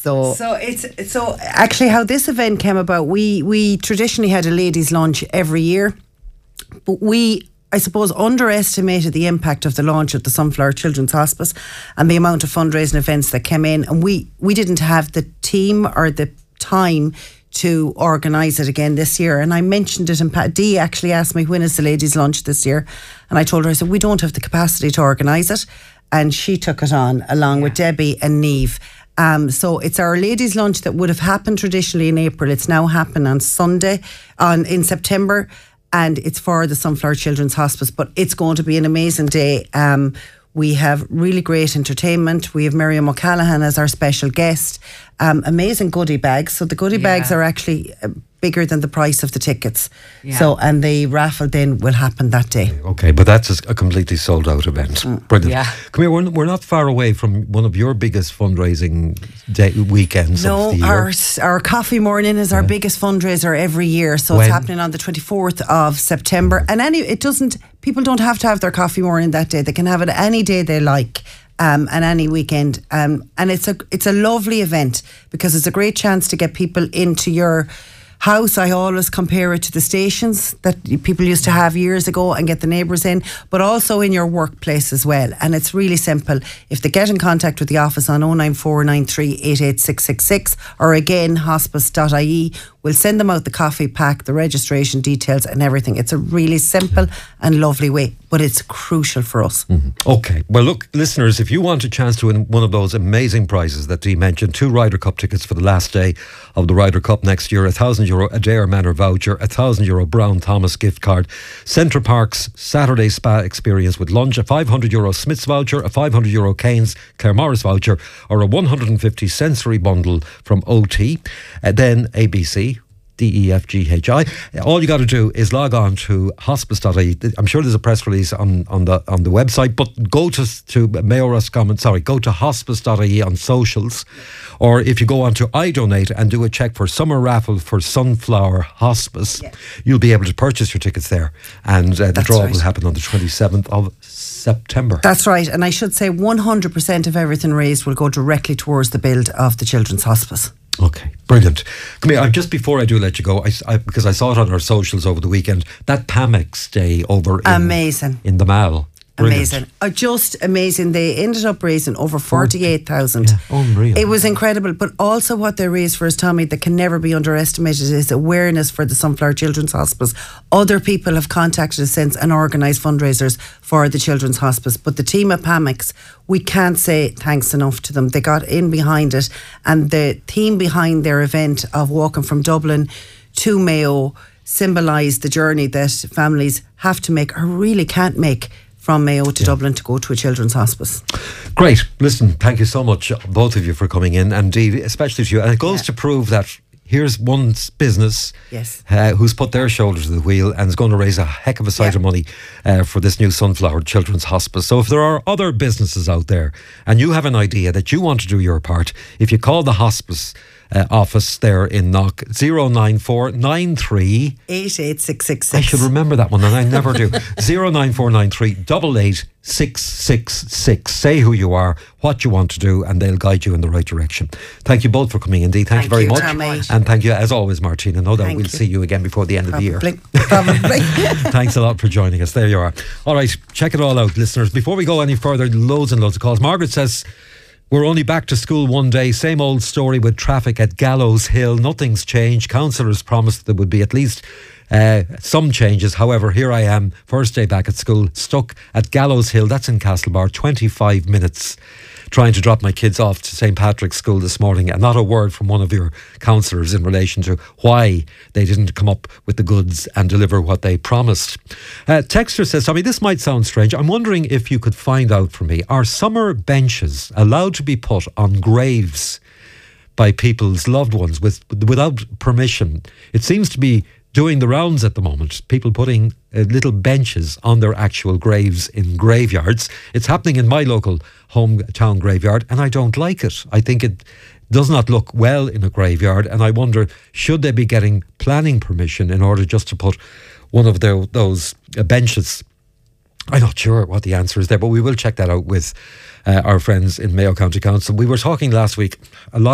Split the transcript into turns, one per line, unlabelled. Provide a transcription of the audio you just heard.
So actually how this event came about, we traditionally had a ladies' lunch every year, but we, I suppose, underestimated the impact of the launch of the Sunflower Children's Hospice and the amount of fundraising events that came in, and we didn't have the team or the time to organise it again this year. And I mentioned it, and Pat D actually asked me, when is the ladies' lunch this year? And I told her, I said, we don't have the capacity to organise it. And she took it on along with Debbie and Niamh. So it's our ladies' lunch that would have happened traditionally in April. It's now happened on Sunday in September, and it's for the Sunflower Children's Hospice. But it's going to be an amazing day. We have really great entertainment. We have Miriam O'Callaghan as our special guest. Amazing goodie bags. So the goodie bags are actually bigger than the price of the tickets. So, and the raffle then will happen that day. Okay, but that's a completely sold out event. Brilliant. Yeah. Come here, we're not far away from one of your biggest fundraising weekends of the year. Our coffee morning is our biggest fundraiser every year. So it's happening on the 24th of September. And people don't have to have their coffee morning that day. They can have it any day they like. And any weekend, and it's a lovely event because it's a great chance to get people into your house. I always compare it to the stations that people used to have years ago and get the neighbours in, but also in your workplace as well. And it's really simple. If they get in contact with the office on 09493 88666 or again hospice.ie, we'll send them out the coffee pack, the registration details and everything. It's a really simple and lovely way, but it's crucial for us. Okay. Well, look, listeners, if you want a chance to win one of those amazing prizes that Dee mentioned, 2 Ryder Cup tickets for the last day of the Ryder Cup next year, €1,000 Adair Manor voucher, €1,000 Brown Thomas gift card, Centre Park's Saturday Spa experience with lunch, a €500 Smith's voucher, a €500 Keynes Claremorris voucher, or a 150 sensory bundle from OT, then ABC, DEFGHI. All you got to do is log on to hospice.ie. I'm sure there's a press release on the website, but go to Mayo Roscommon, go to hospice.ie on socials, or if you go on to iDonate and do a check for summer raffle for Sunflower Hospice, you'll be able to purchase your tickets there, and the draw will happen on the 27th of September. That's right, and I should say 100% of everything raised will go directly towards the build of the Children's Hospice. Okay, brilliant. Come here, just before I do let you go, because I saw it on our socials over the weekend, that Pamex Day over in the Mall. Brilliant. Amazing. Just amazing. They ended up raising over 48,000. Yeah, unreal. It was incredible. But also what they raised for us, Tommy, that can never be underestimated is awareness for the Sunflower Children's Hospice. Other people have contacted us since and organised fundraisers for the Children's Hospice. But the team at Pamex, we can't say thanks enough to them. They got in behind it, and the theme behind their event of walking from Dublin to Mayo symbolised the journey that families have to make or really can't make from Mayo to Dublin to go to a children's hospice. Great. Listen, thank you so much, both of you, for coming in, and Dee, especially to you. And it goes to prove that here's one business who's put their shoulder to the wheel and is going to raise a heck of a sight of money for this new Sunflower Children's Hospice. So if there are other businesses out there and you have an idea that you want to do your part, if you call the hospice office there in Knock, 09493 88666. I should remember that one, and I never do. 09493 88666. Say who you are, what you want to do, and they'll guide you in the right direction. Thank you both for coming in, Dee. Thank you very much. Tommy. And thank you as always, Martina. No doubt we'll see you again before the end of the year. Probably. Thanks a lot for joining us. There you are. All right, check it all out, listeners. Before we go any further, loads and loads of calls. Margaret says, we're only back to school one day. Same old story with traffic at Gallows Hill. Nothing's changed. Councillors promised there would be at least some changes. However, here I am, first day back at school, stuck at Gallows Hill. That's in Castlebar. 25 minutes trying to drop my kids off to St. Patrick's School this morning, and not a word from one of your councillors in relation to why they didn't come up with the goods and deliver what they promised. Texter says, Tommy, this might sound strange. I'm wondering if you could find out for me, are summer benches allowed to be put on graves by people's loved ones without permission? It seems to be doing the rounds at the moment, people putting little benches on their actual graves in graveyards. It's happening in my local hometown graveyard, and I don't like it. I think it does not look well in a graveyard, and I wonder, should they be getting planning permission in order just to put one of those benches? I'm not sure what the answer is there, but we will check that out with our friends in Mayo County Council. We were talking last week a lot